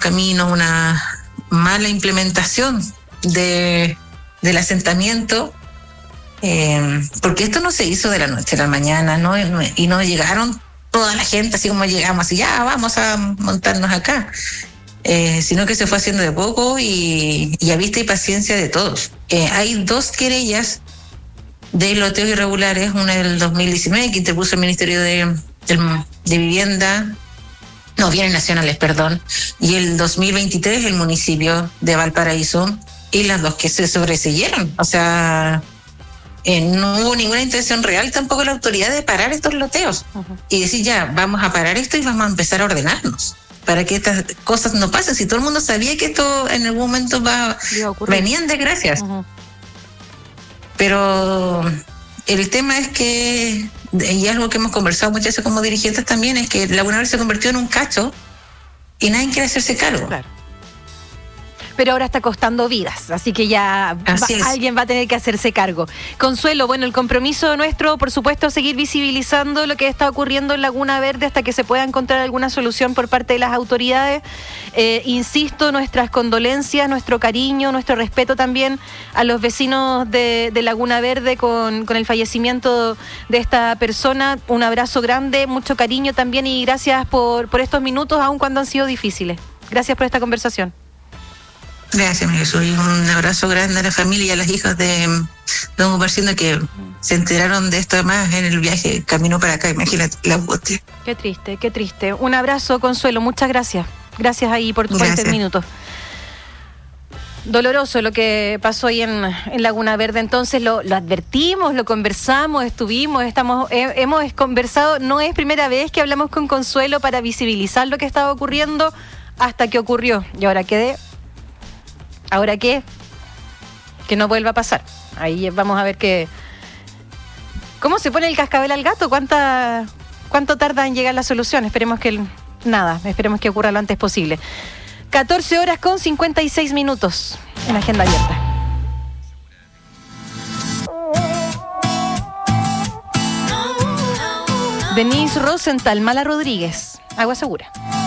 caminos, una mala implementación del asentamiento, porque esto no se hizo de la noche a la mañana, ¿no? Y no llegaron toda la gente así como llegamos, y ya vamos a montarnos acá, sino que se fue haciendo de poco y a vista y paciencia de todos. Hay 2 querellas de loteos irregulares, una del 2019 que interpuso el Ministerio de Vivienda, no, Bienes Nacionales, perdón, y el 2023 el municipio de Valparaíso, y las 2 que se sobreseyeron. O sea, no hubo ninguna intención real tampoco de la autoridad de parar estos loteos y decir ya, vamos a parar esto y vamos a empezar a ordenarnos para que estas cosas no pasen. Si todo el mundo sabía que esto en algún momento venían desgracias. Pero el tema es que, y algo que hemos conversado muchas veces como dirigentes también, es que Laguna Verde se convirtió en un cacho y nadie quiere hacerse cargo. Claro. Pero ahora está costando vidas, así que ya alguien va a tener que hacerse cargo. Consuelo, bueno, el compromiso nuestro, por supuesto, seguir visibilizando lo que está ocurriendo en Laguna Verde hasta que se pueda encontrar alguna solución por parte de las autoridades. Insisto, nuestras condolencias, nuestro cariño, nuestro respeto también a los vecinos de Laguna Verde con el fallecimiento de esta persona. Un abrazo grande, mucho cariño también y gracias por estos minutos, aun cuando han sido difíciles. Gracias por esta conversación. Gracias, mi Jesús. Y un abrazo grande a la familia y a las hijas de don Gumersindo que se enteraron de esto además en el viaje camino para acá. Imagínate la angustia. Qué triste, qué triste. Un abrazo, Consuelo. Muchas gracias. Gracias ahí por estos minutos. Doloroso lo que pasó ahí en Laguna Verde. Entonces lo advertimos, lo conversamos, hemos conversado. No es primera vez que hablamos con Consuelo para visibilizar lo que estaba ocurriendo hasta que ocurrió. ¿Y ahora qué? ¿Ahora qué? Que no vuelva a pasar. Ahí vamos a ver cómo se pone el cascabel al gato, cuánto tarda en llegar la solución. Esperemos que ocurra lo antes posible. 14:56 en Agenda Abierta. Denise Rosenthal, Mala Rodríguez, Agua Segura.